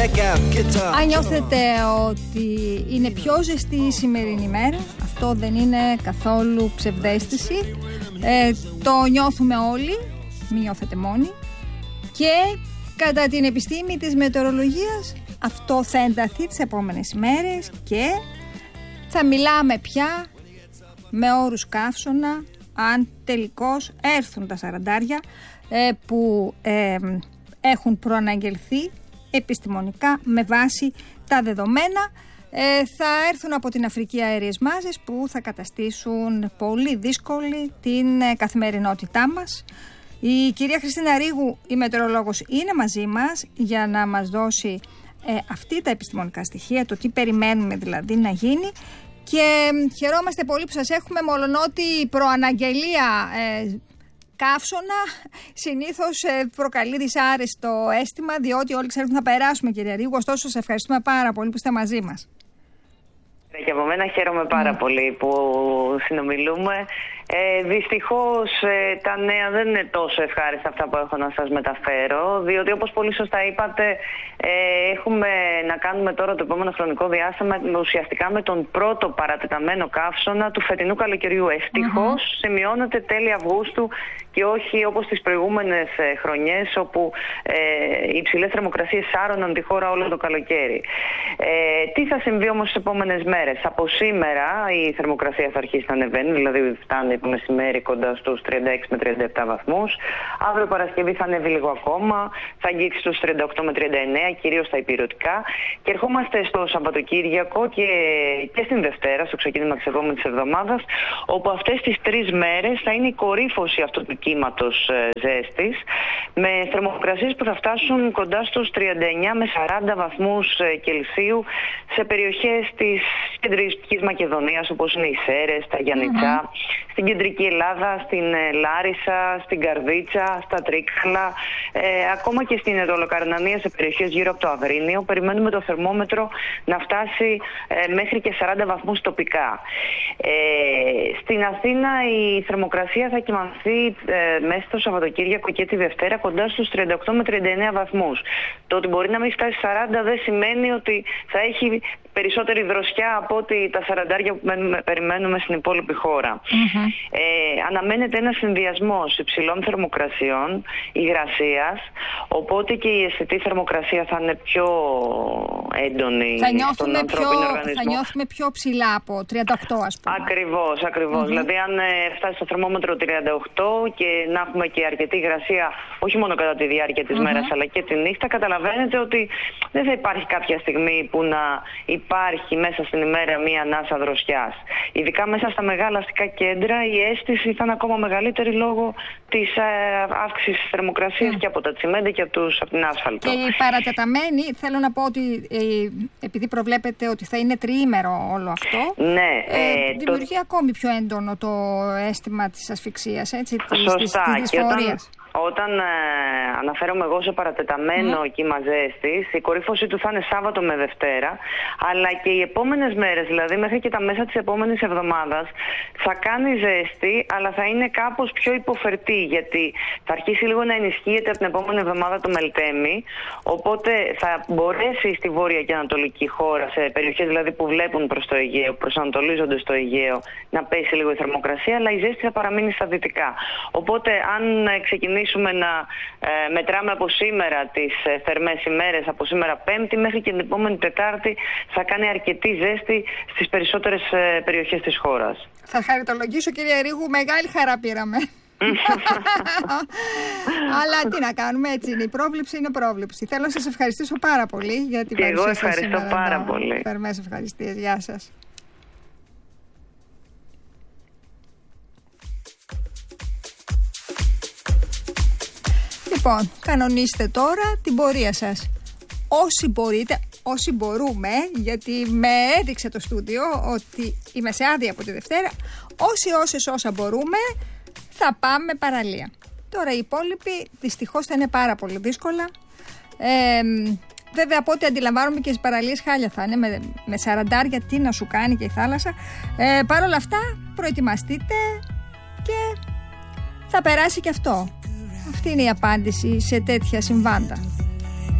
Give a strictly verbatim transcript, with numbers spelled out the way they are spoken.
Αν νιώθετε ότι είναι πιο ζεστή η σημερινή μέρα, αυτό δεν είναι καθόλου ψευδαίσθηση. Ε, το νιώθουμε όλοι, μην νιώθετε μόνοι. Και κατά την επιστήμη της μετεωρολογίας, αυτό θα ενταθεί τις επόμενες ημέρες και θα μιλάμε πια με όρους καύσωνα, αν τελικώς έρθουν τα σαραντάρια ε, που ε, έχουν προαναγγελθεί επιστημονικά με βάση τα δεδομένα. Ε, θα έρθουν από την Αφρική αέριες μάζες που θα καταστήσουν πολύ δύσκολη την ε, καθημερινότητά μας. Η κυρία Χριστίνα Ρήγου, η μετεωρολόγος, είναι μαζί μας για να μας δώσει ε, αυτή τα επιστημονικά στοιχεία, το τι περιμένουμε δηλαδή να γίνει. Και χαιρόμαστε πολύ που σας έχουμε, μολονότι η προαναγγελία ε, καύσωνα συνήθως ε, προκαλεί δυσάρεστο αίσθημα, διότι όλοι ξέρουν ότι θα περάσουμε, κυρία Ρήγου. Ωστόσο, σας ευχαριστούμε πάρα πολύ που είστε μαζί μας. Και από μένα χαίρομαι πάρα mm. πολύ που συνομιλούμε. Ε, δυστυχώς ε, τα νέα δεν είναι τόσο ευχάριστα αυτά που έχω να σας μεταφέρω, διότι όπως πολύ σωστά είπατε, ε, έχουμε να κάνουμε τώρα το επόμενο χρονικό διάστημα ουσιαστικά με τον πρώτο παρατεταμένο καύσωνα του φετινού καλοκαιριού. Ευτυχώς mm-hmm. σημειώνεται τέλη Αυγούστου και όχι όπως τις προηγούμενες ε, χρονιές, όπου ε, οι υψηλές θερμοκρασίες σάρωναν τη χώρα όλο το καλοκαίρι. Ε, τι θα συμβεί όμως στις επόμενες μέρες? Από σήμερα η θερμοκρασία θα αρχίσει να ανεβαίνει, δηλαδή φτάνει το μεσημέρι κοντά στους τριάντα έξι με τριάντα επτά βαθμούς. Αύριο Παρασκευή θα ανέβει λίγο ακόμα, θα αγγίξει στους τριάντα οκτώ με τριάντα εννέα, κυρίως στα υπηρετικά. Και ερχόμαστε στο Σαββατοκύριακο και, και στην Δευτέρα, στο ξεκίνημα της επόμενης εβδομάδας, όπου αυτές τις τρεις μέρες θα είναι η κορύφωση αυτού του κύματος ε, ζέστης, με θερμοκρασίες που θα φτάσουν κοντά στους τριάντα εννέα με σαράντα βαθμούς ε, Κελσίου σε περιοχές της Κεντρικής Μακεδονίας, όπως είναι οι Σέρρες, τα Γιαννιτσά, mm-hmm. στην Κεντρική Ελλάδα, στην ε, Λάρισα, στην Καρδίτσα, στα Τρίκαλα, ε, ακόμα και στην Εδωλοκαρνανία, σε περιοχές γύρω από το Αγρίνιο. Περιμένουμε το θερμόμετρο να φτάσει ε, μέχρι και σαράντα βαθμούς τοπικά. Ε, στην Αθήνα η θερμοκρασία θα κυμανθεί ε, μέσα στο Σαββατοκύριακο και τη Δευτέρα κοντά στους τριάντα οκτώ με τριάντα εννέα βαθμούς. Το ότι μπορεί να μην φτάσει σαράντα δεν σημαίνει ότι θα έχει περισσότερη δροσιά από ότι τα σαραντάρια που περιμένουμε στην υπόλοιπη χώρα. Mm-hmm. Ε, αναμένεται ένας συνδυασμός υψηλών θερμοκρασιών, υγρασίας, οπότε και η αισθητή θερμοκρασία θα είναι πιο έντονη θα στον ανθρώπινο πιο, οργανισμό. Θα νιώθουμε πιο ψηλά από τριάντα οκτώ, ας πούμε. Ακριβώς, ακριβώς. Mm-hmm. Δηλαδή αν ε, φτάσει στο θερμόμετρο τριάντα οκτώ και να έχουμε και αρκετή υγρασία, όχι μόνο κατά τη διάρκεια της mm-hmm. μέρας, αλλά και τη νύχτα, καταλαβαίνετε ότι δεν θα υπάρχει κάποια στιγμή που να υπάρχει μέσα στην ημέρα μία ανάσα δροσιάς. Ειδικά μέσα στα μεγάλα αστικά κέντρα η αίσθηση θα είναι ακόμα μεγαλύτερη λόγω της ε, αύξησης της θερμοκρασίας mm. και από τα τσιμέντα και από, τους, από την άσφαλτο. Και η παρατεταμένη, θέλω να πω ότι ε, επειδή προβλέπετε ότι θα είναι τριήμερο όλο αυτό, ναι, ε, ε, δημιουργεί το... ακόμη πιο έντονο το αίσθημα της ασφυξίας, έτσι, της, Σωστά. της, της δυσφορίας. Όταν ε, αναφέρομαι εγώ σε παρατεταμένο mm. κύμα ζέστης, η κορύφωση του θα είναι Σάββατο με Δευτέρα, αλλά και οι επόμενες μέρες, δηλαδή μέχρι και τα μέσα της επόμενης εβδομάδας, θα κάνει ζέστη, αλλά θα είναι κάπως πιο υποφερτή, γιατί θα αρχίσει λίγο να ενισχύεται από την επόμενη εβδομάδα το Μελτέμι, οπότε θα μπορέσει στη βόρεια και ανατολική χώρα, σε περιοχές δηλαδή που βλέπουν προς το Αιγαίο, προσανατολίζονται στο Αιγαίο, να πέσει λίγο η θερμοκρασία, αλλά η ζέστη θα παραμείνει στα δυτικά. Οπότε αν ξεκινήσει να ε, μετράμε από σήμερα τις ε, θερμές ημέρες, από σήμερα Πέμπτη μέχρι και την επόμενη Τετάρτη, θα κάνει αρκετή ζέστη στις περισσότερες ε, περιοχές της χώρας. Θα χαριτολογήσω, κυρία Ρήγου, μεγάλη χαρά πήραμε. Αλλά τι να κάνουμε, έτσι είναι. Η πρόβλεψη είναι πρόβλεψη. Θέλω να σας ευχαριστήσω πάρα πολύ για την παρουσία σας. Και εγώ ευχαριστώ πάρα πολύ. Θερμές ευχαριστίες. Γεια σας. Λοιπόν, κανονίστε τώρα την πορεία σας. Όσοι μπορείτε, όσοι μπορούμε, γιατί με έδειξε το στούντιο ότι είμαι σε άδεια από τη Δευτέρα, όσοι όσες όσα μπορούμε θα πάμε παραλία. Τώρα οι υπόλοιποι δυστυχώς θα είναι πάρα πολύ δύσκολα. Ε, βέβαια από ό,τι αντιλαμβάνομαι και στις παραλίες χάλια θα είναι, με, με σαραντάρια τι να σου κάνει και η θάλασσα. Ε, Παρ' όλα αυτά προετοιμαστείτε και θα περάσει και αυτό. Αυτή είναι η απάντηση σε τέτοια συμβάντα.